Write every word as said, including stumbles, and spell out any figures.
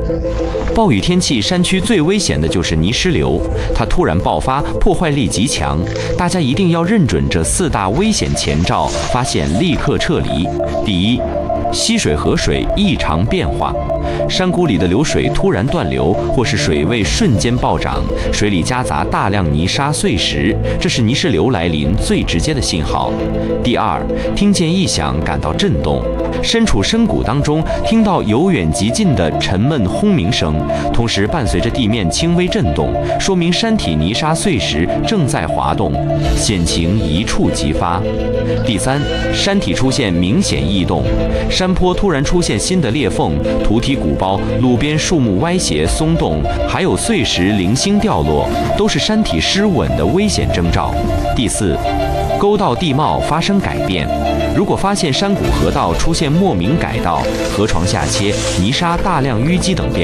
暴雨天气，山区最危险的就是泥石流，它突然爆发，破坏力极强。大家一定要认准这四大危险前兆，发现立刻撤离。第一，溪水河水异常变化，山谷里的流水突然断流，或是水位瞬间暴涨，水里夹杂大量泥沙碎石，这是泥石流来临最直接的信号。第二，听见异响感到震动，身处深谷当中，听到由远及近的沉闷轰鸣声，同时伴随着地面轻微震动，说明山体泥沙碎石正在滑动，险情一触即发。第三，山体出现明显异动，山坡突然出现新的裂缝，土体鼓包，路边树木歪斜松动，还有碎石零星掉落，都是山体失稳的危险征兆。第四，沟道地貌发生改变，如果发现山谷河道出现莫名改道、河床下切、泥沙大量淤积等变